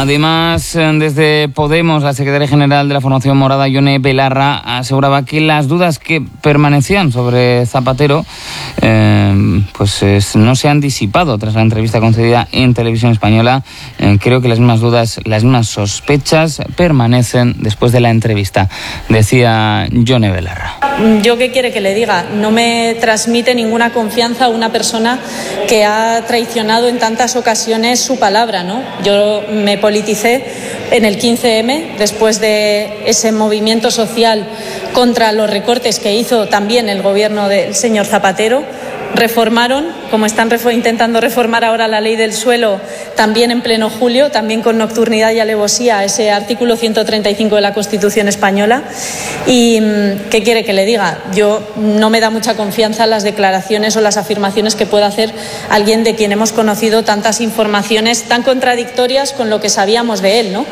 Además, desde Podemos, la secretaria general de la formación morada, Ione Belarra, aseguraba que las dudas que permanecían sobre Zapatero no se han disipado tras la entrevista concedida en Televisión Española. Creo que las mismas dudas, las mismas sospechas permanecen después de la entrevista, decía Ione Belarra. ¿Yo qué quiere que le diga? No me transmite ninguna confianza una persona que ha traicionado en tantas ocasiones su palabra, ¿no? Yo me politicé en el 15M después de ese movimiento social contra los recortes que hizo también el gobierno del señor Zapatero. Reformaron, como están intentando reformar ahora la ley del suelo, también en pleno julio, también con nocturnidad y alevosía, ese artículo 135 de la Constitución española. ¿Y qué quiere que le diga? Yo no me da mucha confianza las declaraciones o las afirmaciones que pueda hacer alguien de quien hemos conocido tantas informaciones tan contradictorias con lo que sabíamos de él, ¿no?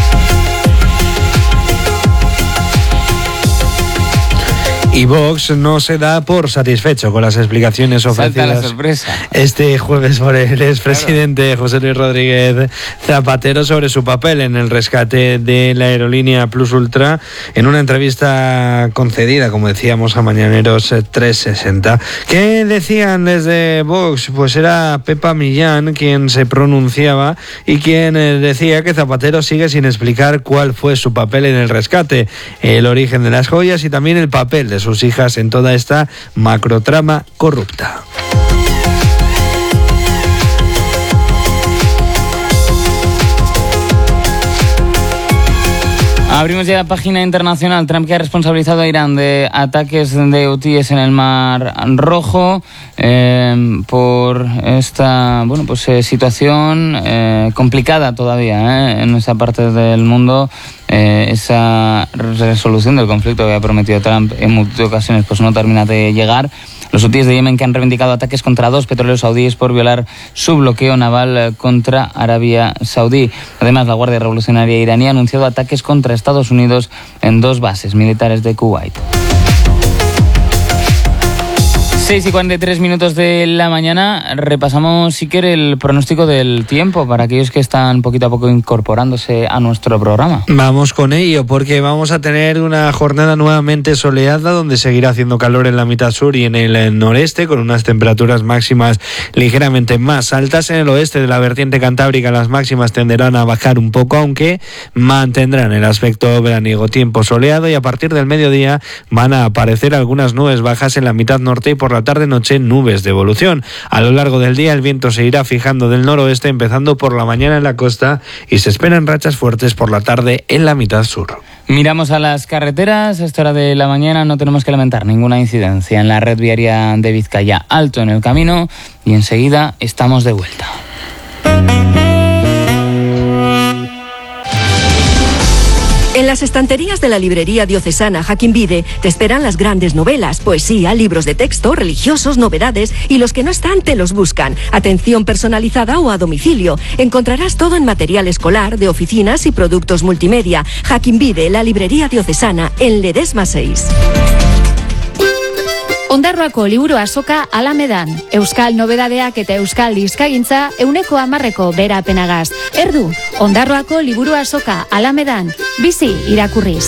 Y Vox no se da por satisfecho con las explicaciones ofrecidas este jueves por el expresidente José Luis Rodríguez Zapatero sobre su papel en el rescate de la aerolínea Plus Ultra en una entrevista concedida, como decíamos, a Mañaneros 360. ¿Qué decían desde Vox? Pues era Pepa Millán quien se pronunciaba y quien decía que Zapatero sigue sin explicar cuál fue su papel en el rescate, el origen de las joyas y también el papel de sus hijas en toda esta macrotrama corrupta. Abrimos ya la página internacional. Trump, que ha responsabilizado a Irán de ataques de hutíes en el Mar Rojo por esta situación complicada todavía en esa parte del mundo. Esa resolución del conflicto que había prometido Trump en multitud de ocasiones pues no termina de llegar. Los hutíes de Yemen, que han reivindicado ataques contra 2 petroleros saudíes por violar su bloqueo naval contra Arabia Saudí. Además, la Guardia Revolucionaria iraní ha anunciado ataques contra Estados Unidos en 2 bases militares de Kuwait. 6:43 de la mañana. Repasamos, si quiere, el pronóstico del tiempo para aquellos que están poquito a poco incorporándose a nuestro programa. Vamos con ello, porque vamos a tener una jornada nuevamente soleada, donde seguirá haciendo calor en la mitad sur y en el noreste, con unas temperaturas máximas ligeramente más altas. En el oeste de la vertiente cantábrica las máximas tenderán a bajar un poco, aunque mantendrán el aspecto veraniego. Tiempo soleado, y a partir del mediodía van a aparecer algunas nubes bajas en la mitad norte y por la tarde-noche nubes de evolución. A lo largo del día el viento se irá fijando del noroeste, empezando por la mañana en la costa, y se esperan rachas fuertes por la tarde en la mitad sur. Miramos a las carreteras. A esta hora de la mañana no tenemos que lamentar ninguna incidencia en la red viaria de Vizcaya. Alto en el camino y enseguida estamos de vuelta. En las estanterías de la librería diocesana Jaquín Vide te esperan las grandes novelas, poesía, libros de texto, religiosos, novedades, y los que no están te los buscan. Atención personalizada o a domicilio. Encontrarás todo en material escolar, de oficinas y productos multimedia. Jaquín Vide, la librería diocesana, en Ledesma 6. Ondarroako liburu azoka Alamedan. Euskal nobedadeak eta euskal dizkagintza 100% berapenagaz. Erdu, Ondarroako liburu azoka Alamedan. Bizi irakurriz.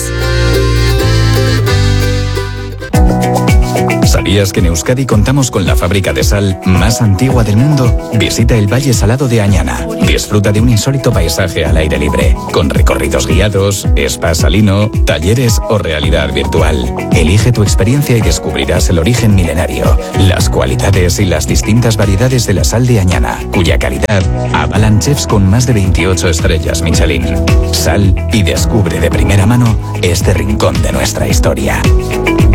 ¿Sabías que en Euskadi contamos con la fábrica de sal más antigua del mundo? Visita el Valle Salado de Añana. Disfruta de un insólito paisaje al aire libre, con recorridos guiados, spa salino, talleres o realidad virtual. Elige tu experiencia y descubrirás el origen milenario, las cualidades y las distintas variedades de la sal de Añana, cuya calidad avalan chefs con más de 28 estrellas Michelin. Sal y descubre de primera mano este rincón de nuestra historia.